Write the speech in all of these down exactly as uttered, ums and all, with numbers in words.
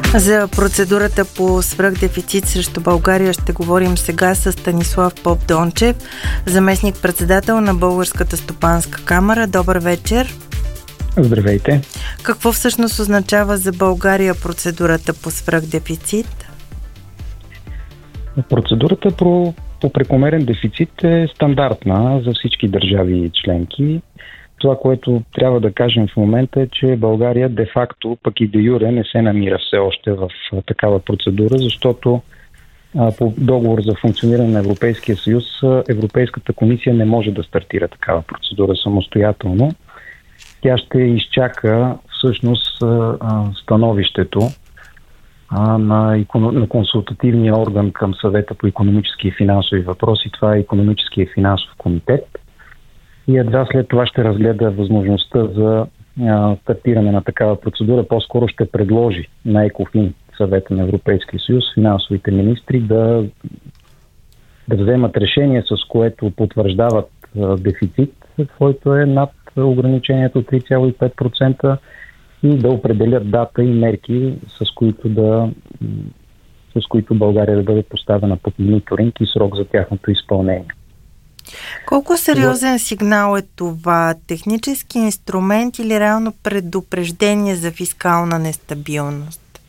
За процедурата по свръхдефицит срещу България ще говорим сега с Станислав Попдончев, заместник-председател на Българската стопанска камара. Добър вечер! Здравейте! Какво всъщност означава за България процедурата по свръхдефицит? Процедурата по, по прекомерен дефицит е стандартна за всички държави и членки. Това, което трябва да кажем в момента е, че България де-факто, пък и де-юре, не се намира все още в такава процедура, защото а, по договор за функциониране на Европейския съюз Европейската комисия не може да стартира такава процедура самостоятелно. Тя ще изчака всъщност а, становището а, на, иконо, на консултативния орган към Съвета по икономически и финансови въпроси. Това е Икономическия и финансов комитет. И едва след това ще разгледа възможността за а, стартиране на такава процедура. По-скоро ще предложи на ЕКОФИН, Съвета на Европейския съюз, финансовите министри да, да вземат решение, с което потвърждават а, дефицит, който е над ограничението от три цяло и пет процента и да определят дата и мерки, с които, да, с които България да бъде поставена под мониторинг и срок за тяхното изпълнение. Колко сериозен сигнал е това? Технически инструмент или реално предупреждение за фискална нестабилност?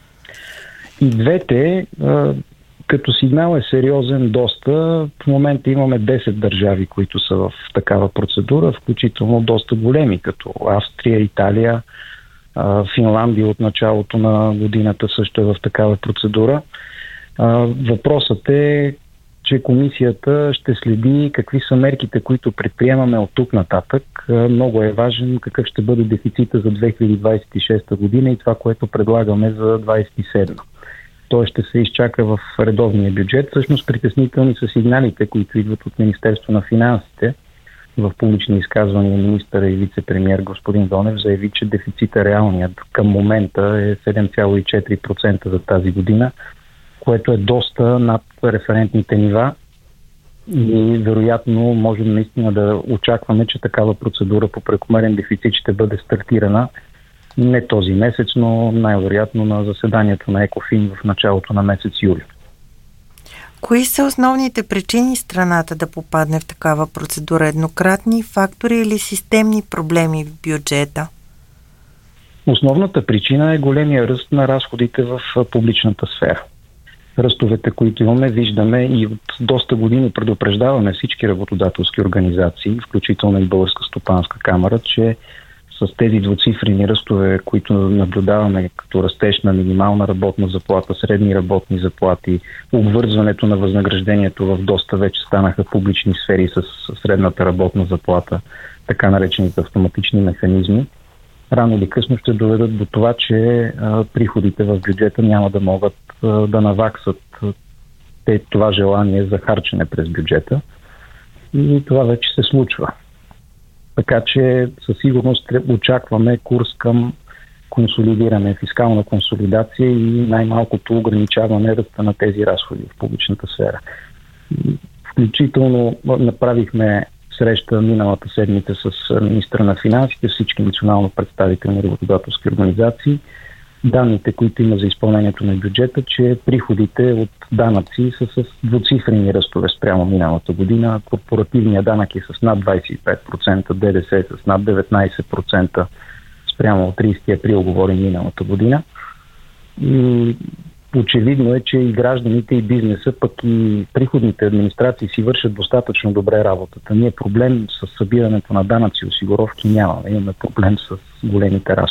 И двете, като сигнал е сериозен доста. В момента имаме десет държави, които са в такава процедура, включително доста големи, като Австрия, Италия, Финландия от началото на годината също е в такава процедура. Въпросът е, че комисията ще следи какви са мерките, които предприемаме от тук нататък. Много е важен какъв ще бъде дефицита за две хиляди двадесет и шеста година и това, което предлагаме за двадесет и седма. Той ще се изчака в редовния бюджет. Всъщност притеснителни са сигналите, които идват от Министерство на финансите. В публични изказвания министър и вице-премиер господин Донев заяви, че дефицита реалният към момента е седем цяло и четири процента за тази година, което е доста над референтните нива и вероятно можем наистина да очакваме, че такава процедура по прекомерен дефицит ще бъде стартирана не този месец, но най-вероятно на заседанието на ЕКОФИН в началото на месец юли. Кои са основните причини страната да попадне в такава процедура? Еднократни фактори или системни проблеми в бюджета? Основната причина е големия ръст на разходите в публичната сфера. Ръстовете, които имаме, виждаме и от доста години предупреждаваме всички работодателски организации, включително и Българска стопанска камара, че с тези двуцифрени ръстове, които наблюдаваме като растеж на минимална работна заплата, средни работни заплати, обвързването на възнаграждението в доста вече станаха публични сфери с средната работна заплата, така наречените автоматични механизми, рано или късно ще доведат до това, че а, приходите в бюджета няма да могат а, да наваксат те, това желание за харчене през бюджета. И това вече се случва. Така че със сигурност очакваме курс към консолидиране, фискална консолидация и най-малкото ограничаване ръста на тези разходи в публичната сфера. Включително направихме среща миналата седмица с министра на финансите, всички национално представителни работодателски организации. Данните, които има за изпълнението на бюджета, че приходите от данъци са с двуцифрени ръстове спрямо миналата година. Корпоративният данък е с над двадесет и пет процента, ДДС е с над деветнадесет процента спрямо тридесети април, говорим миналата година. И очевидно е, че и гражданите, и бизнеса, пък и приходните администрации си вършат достатъчно добре работата. Ние проблем с събирането на данъци и осигуровки нямаме. Имаме проблем с големите разходи.